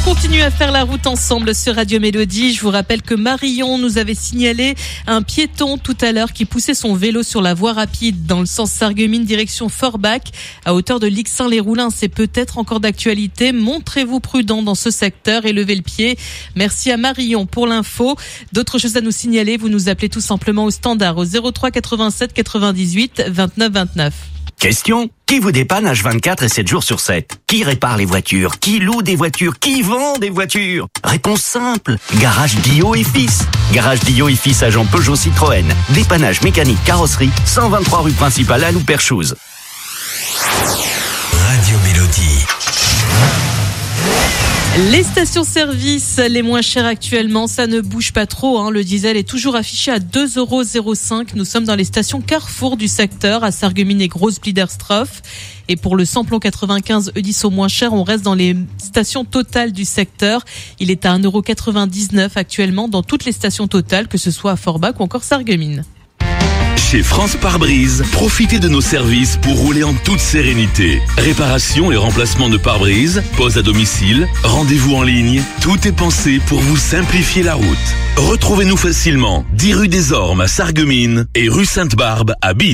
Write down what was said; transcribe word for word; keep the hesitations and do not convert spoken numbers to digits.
continue à faire la route ensemble sur Radio Mélodie. Je vous rappelle que Marion nous avait signalé un piéton tout à l'heure qui poussait son vélo sur la voie rapide dans le sens Sarreguemines direction Forbach à hauteur de Lixin-les-Roulins. C'est peut-être encore d'actualité. Montrez-vous prudent dans ce secteur et levez le pied. Merci à Marion pour l'info. D'autres choses à nous signaler, vous nous appelez tout simplement au standard au zéro trois quatre-vingt-sept quatre-vingt-dix-huit vingt-neuf vingt-neuf. Question: qui vous dépanne H vingt-quatre et sept jours sur sept? Qui répare les voitures? Qui loue des voitures? Qui vend des voitures? Réponse simple: Garage Guillot et Fils. Garage Guillot et Fils, agent Peugeot Citroën. Dépannage mécanique carrosserie, cent vingt-trois rue principale à Louperchouse. Radio Mélodie. Les stations-service les moins chères actuellement, ça ne bouge pas trop. Hein. Le diesel est toujours affiché à deux euros zéro cinq. Nous sommes dans les stations Carrefour du secteur, à Sarreguemines et Grosse-Bliederstroff. Et pour le samplon quatre-vingt-quinze Eudisseau moins cher, on reste dans les stations totales du secteur. Il est à un euro quatre-vingt-dix-neuf actuellement dans toutes les stations totales, que ce soit à Forbach ou encore Sarreguemines. Chez France Pare-Brise, profitez de nos services pour rouler en toute sérénité. Réparation et remplacement de pare-brise, pose à domicile, rendez-vous en ligne. Tout est pensé pour vous simplifier la route. Retrouvez-nous facilement dix rue des Ormes à Sarreguemines et rue Sainte-Barbe à Bide.